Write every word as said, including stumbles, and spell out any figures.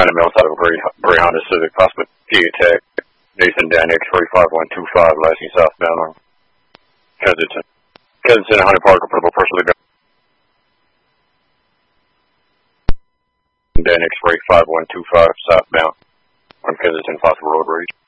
Phantom Mills out of a gray, gray Honda Civic, possibly P A Tech, Nathan Dan X-ray five one two five, lasting southbound on Kensington. Kensington, Honey Park, approval personally. Dan X-ray five one two five, southbound on Kensington, possible road rage.